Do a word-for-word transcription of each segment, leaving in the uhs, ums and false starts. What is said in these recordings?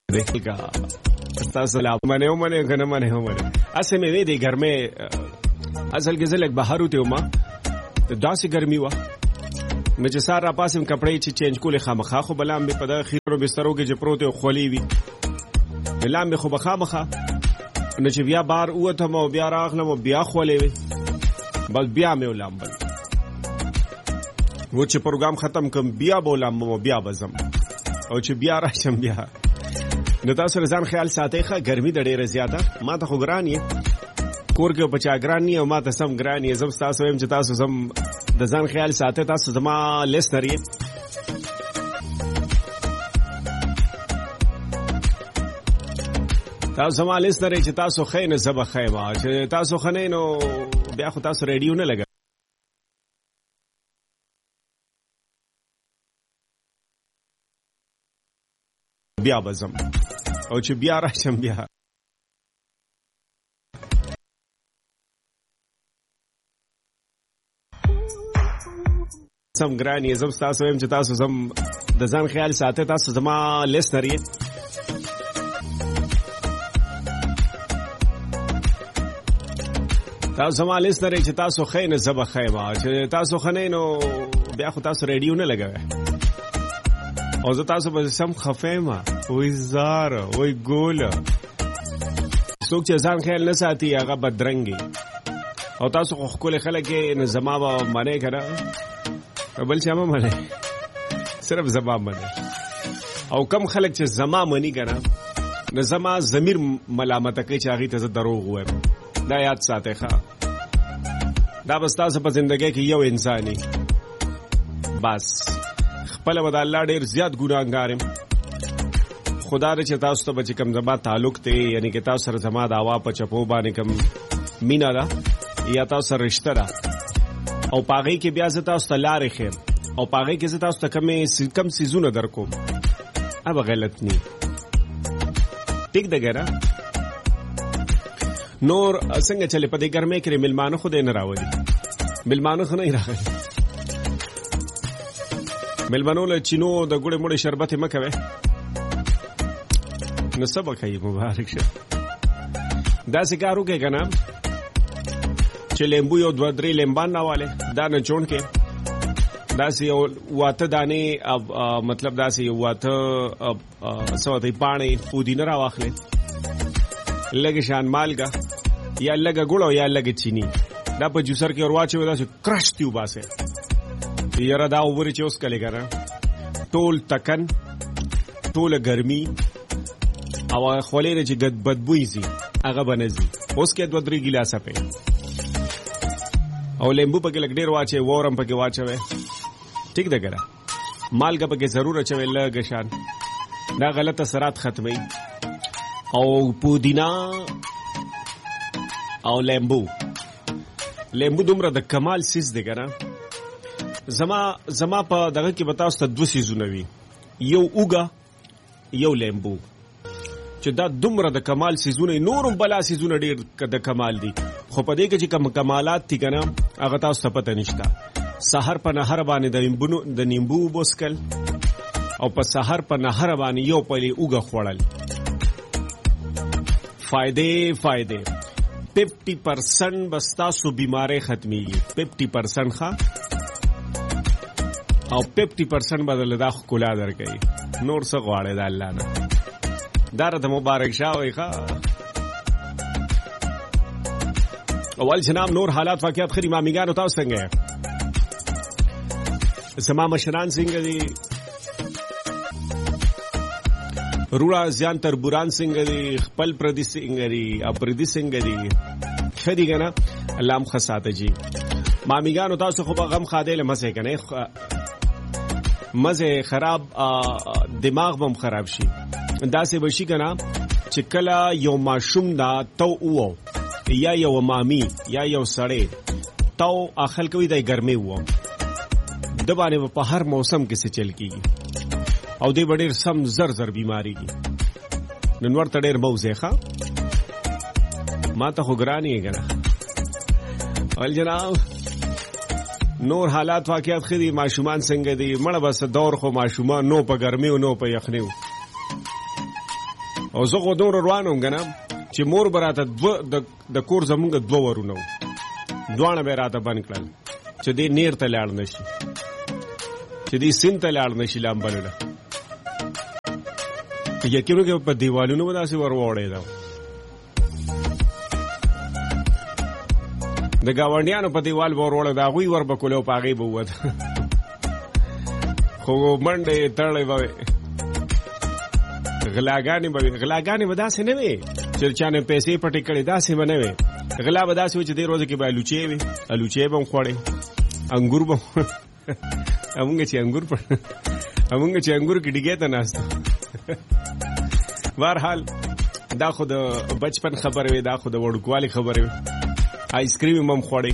देखिएगा सलाम मने हो मने गने मने हो मने ऐसे में वे दे घर में असल के जलक बाहर होते हो मां तो दासी गर्मी हुआ मुझे सारा पास में कपड़े चेंज को ले खामखा खो बला में पदा खीरो बिस्तरों के जपरोते खोली हुई बला में खो बखा बखा न چې بیا بار اوته مو بیا راغلم بیا خولې وي بس بیا مې ولام بل و چې پروګرام ختم کوم بیا بولم مو بیا بزم او چې بیا راشم بیا نو تاسو ځان خیال ساتئ ښه ګرمي د ډېره زیاته ما ته خو ګران یې کور کې په چا ګران نه او ما ته سم ګران یې زم تاسو هم چې تاسو سم د ځان خیال ساتئ تاسو زما لیسنر یې تاسو زما لیسنر یې چې تاسو خینه زبه خیمه چې تاسو خنه نو بیا خو تاسو ریډیو نه لګا بیا بزم او چې بیا راشم بیا سم ګرانی زم تاسو هم چې تاسو زم د ځان خیال ساتئ تاسو زما لیسنر یې تاسو زما لیسنر یې چې تاسو خینه زبه خیمه چې تاسو خنه نو بیا خو تاسو ریډیو نه لګوي او زه تاسو په سم خفېما وای زار وای ګول څوک چې ځان خیال نه ساتي هغه بدرنګي او تاسو خو خپل خلک نه زما به معنی کړه بل څه ما معنی صرف زما معنی او کم خلک چې زما معنی کړه نه زما ضمیر ملامت کوي چې هغه ته دروغ وایم دا یاد ساتئ ښه دا بس تاسو په ژوندۍ کې یو انساني بس خپل ودا الله ډیر زیات ګناګارم خدا دې چې تاسو ته بچ کم زما تعلق ته یعنی کې تاسو سره زما د اوا په چپو باندې کم مینا دا یا تاسو سره رشتہ دا او پاغي کې بیا زه تاسو ته لارې خیم او پاغي کې زه تاسو ته کم کم سيزونه درکوم اب غلط ني ټیک دګره نور څنګه چلے په دې ګرمه کې ملمانو خو دې نه راوړي ملمانو خو نه راغلي ملمانو له چینو د ګوړې موړې شربت مکوي نو سبا کوي مبارک شه دا سکارو کې کنه چې لیمبو یو دوه درې لیمبان ناواله دا نه چون کې دا سی واته دانه مطلب دا سی واته سوته پانی پودینه را واخلې لګ شان مالګه یا لګ ګړو یا لګ چینی دا په جوسر کې ورواچو دا چې کرش تیو باسه یره دا وګورئ چې اوس کله ګره ټول تکن ټول ګرمي او خولې چې ګد بدبوئی زی هغه بنزي اوس کې دوه درې ګلاسه په او لیمبو په کې لګ ډیر واچي وورم په کې واچوي ٹھیک ده ګره مالګه په کې ضرور اچوي لګ شان دا غلط اثرات ختمي او پودینا او لیمبو لیمبو دومره د کمال سیس دی ګره زما زما په دغه کې بتاو ست دو سيزونه وي یو اوګه یو لیمبو چې دا دومره د کمال سيزونه نورم بلا سيزونه ډېر د کمال دي خو په دې کې چې کم کمالات دي کنه هغه تاسو ته پته نشته سحر په نهر باندې د لیمبو د نیمبو بوسکل او په سحر په نهر باندې یو پلي اوګه خوړل فائدې فائدې پچاس پرسنٹ بس تاسو بیماری ختميږي پچاس پرسنٹ ښه او پچاس پرسنٹ بدل دا خلا درکې نور څه غواړي د الله نه دار ته مبارک شاوي ښه اول جناب نور حالات واقعات خري مامیګانو تاسو څنګه سما مشران څنګه دي روړا ځان تر بوران څنګه دي خپل پردي څنګه دي اپردي څنګه دي خدي کنه الله مخ ساته جی مامیګانو تاسو خو غم خاده لمسه کنه مزه خراب دماغ بم خراب شي دا سه بشي کنه چې کله یو ماشوم دا تو وو یا یو مامي یا یو سړی تو اخل کوي د ګرمي وو د باندې په هر موسم کې څه چل کیږي او دې ډېر سم زر زر بیماری کی نن ورته ډېر موزه ښه ما ته خو ګرانی غره ول جناب نور حالات واقعات خدي ماشومان څنګه دي مړه بس دور خو ماشومان نو په ګرمي او نو په یخنیو او زه خو دومره روان وم که نه چې مور به راته دوه د کور زمونږ دوه ورونه وو، دواړه به یې راته بند کړل چې دې نیر ته لاړ نه شي، چې دې سیند ته لاړ نه شي لامبلو له. یقین وکړئ په دیوالونو به داسې ور واوړېده. د ګاونډیانو په دیوال به ور واوړېده، هغوی ور به کولو، په هغې به ووت. خو منډې تړلې به وې، غلاګانې به وې. غلاګانې به داسې نه وې چې چا نه پیسې پټې کړې، داسې به نه وې. غلا به داسې وې چې دې روزه کې به الوچې وې، الوچې به هم خوړې، انګور به همونږ چې انګور په همونږ چې انګور کې ډیګې ته ناست. بهرحال دا خو د بچپن خبرې وې، دا خو د وړوکوالي خبرې وې. آیسکریم هم خوړې.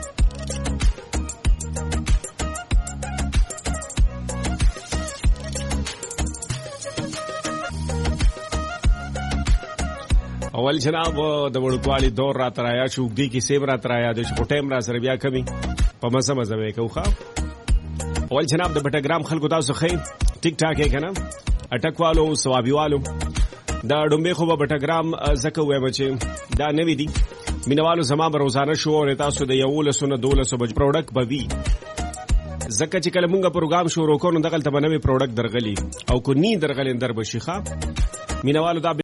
اول جناب د وړوکوالي دور راته رایا شو، اوږدې کیسې به راته رایا شو، خو ټایم را سره بیا کمي، په مزه مزه به یې کوو. ښه اول جناب د بټګرام خلکو تاسو ښه ټیک ټاک یې که نه؟ اټک والو، ثوابي والو، دا ډومبې خو به بټګرام ځکه ووایم چې دا نوي دي. مینوالو زما به روزانه شو او تاسو د یولسو نه دولسو بج پروډکټ به وي، ځکه چې کله مونږ پروګرام شروع کوو نو دغلته به نوي پروډکټ درغلي، او کو نی درغلي در به شي. ښه مینوالو دا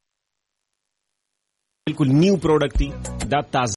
بالکل نیو پروډکټ دی، دا تازه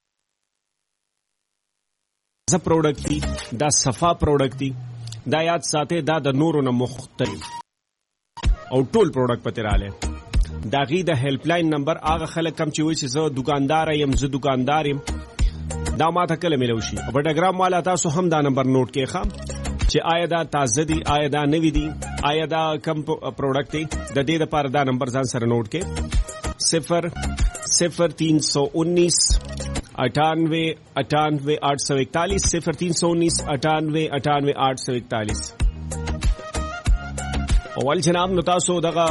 پروډکټ دی، دا صفا پروډکټ دی. دا یاد ساتئ دا د نورو نه مختلف او ټول پروډکټ پته رااله. دا غي د هیلپ لاین نمبر هغه خلک کم چې وایي چې زه دکاندار یم، زه دکاندار یم، دا ماته کله ملو شي. بټګرام والا تاسو هم دا نمبر نوٹ کې ښه چې آیا دا تازه دی، آیا دا نوی دی، آیا دا کم پروډکټ دی. د دې لپاره دا نمبر ځان سره نوٹ کې صفر صفر تین سو انیس اٹھانوے اٹھانوے آٹھ سو اکتالیس صفر تین سو انیس اٹھانوے اٹھانوے آٹھ سو اکتالیس. اول جناب نو تاسو دغه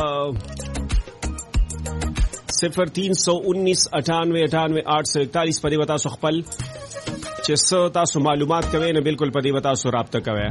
صفر تین سو انیس اٹھانوے اٹھانوے آٹھ سو اکتالیس په دې وتا سو خپل چې څه تاسو معلومات کوي نه بالکل په دې وتا سو رابطه کوي.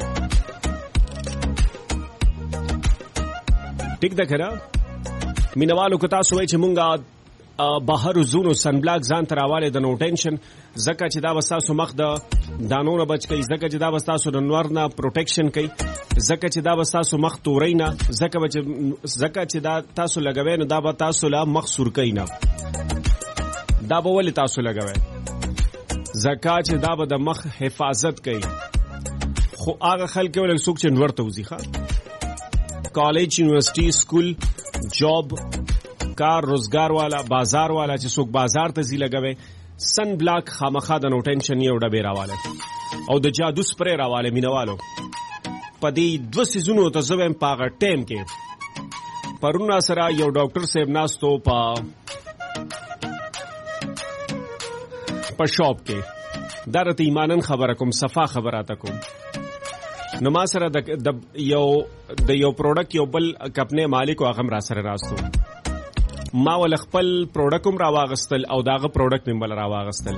ټیک ده کنه مینوالو کو تاسو وای چې مونږه بهر زونو سن بلاک ځان تراواله د نو ټینشن، زکه چې دا وساسو مخ د دانو نه بچ کی، زکه چې دا وساسو د نور نه پروټیکشن کوي، زکه چې دا وساسو مخ تورې نه، زکه زکه چې دا تاسو لګوي نو دا به تاسو لا مخ سور کوي نه، دا به ولې تاسو لګوي، زکه چې دا به د مخ حفاظت کوي. خو هغه خلک ولې څوک چې نور توزیخه کالج، یونیورسيټي، سکول، جاب، کار، روزګار والا، بازار والا چې څوک بازار ته ځي لګوي، سن بلاک خامخا د نو ټینشن یو ډبې راواله او د جادو سپری راواله. مینوالو په دې دوه سیزونو ته زویم په هغه ټایم کې پرونه سره یو ډاکټر صاحب ناستو په په شاپ کې، دا راته ایمانن خبره کوم، صفا خبراته کوم. نو ما سره د یو د یو پروډکټ یو بل کپنې مالک او هغه را سره راستو، ما ول خپل پروډکټ هم راواغستل او داغه پروډکټ مې بل راواغستل.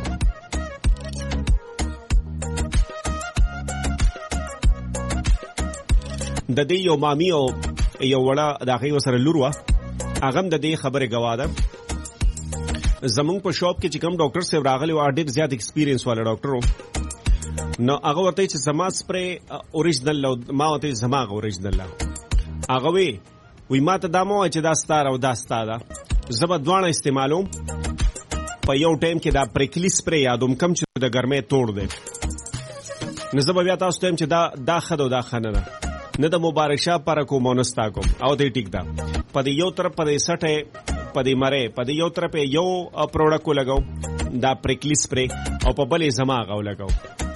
د دې یو مامي او یو وړه داغه وسره لور وا، هغه د دې خبره گواده. زمونږ په شاپ کې چې کوم ډاکټر صاحب راغلی و، ډېر زیات ایکسپیرینس والا ډاکټر و، نو هغه ورته چې زما سپری اوریجنل، ما ورته زما اوریجنل هغه وی وی ما ته دا مو چې دا ستاره او دا ستاره زبر دوانه استعمالوم په یو ټایم کې، دا پریکلی سپری یادوم کم چې د ګرمۍ توړ دی. نو زبر بیا تاسو ټایم چې دا دا خدو دا خنه نه نه د مبارک شاه پر کوم مونستا کوم او دې ټیک دا په دې یو طرف په دې سټه په دې مره په دې یو طرف یو پروډکټ کو لګاو دا پریکلی سپری او په بلې زما غو لګاو.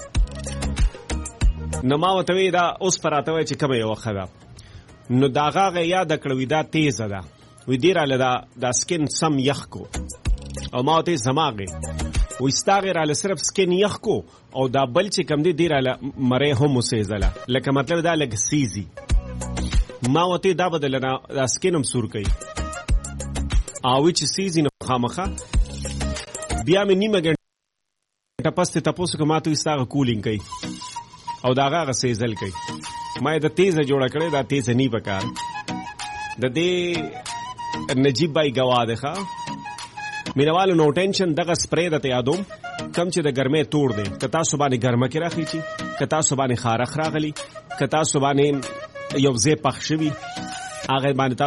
نو ما وته دا اوس پراته وای چې کوم یو خدا نو داغه یاد کړوي دا تیز ده وی دیراله دا دا سکین سم یخ کو او ما ته زماغه وی ستاغه را صرف سکین یخ کو او دا بل چې کم دی دیراله مره هم سیزله لکه مطلب دا لکه سیزي ما وته دا بدلنه دا سکینم سور کوي او چې سیزي نه خامخه بیا مې نیمه ګنټه پسته تاسو کومه تو ستاغه کولینګ کوي او دا هغه سیزل کوي. ما د تیزه جوړه کړې دا تیزه نی پکار د دې نجیب بای گواه ده ښه مینوالو نو ټینشن دغه سپری درته یادوم کم چې د ګرمۍ تور دی که تاسو باندې ګرمه کې راخیچي که تاسو باندې خارښ راغلی که تاسو باندې یو ځای پخ شوي هغه باندې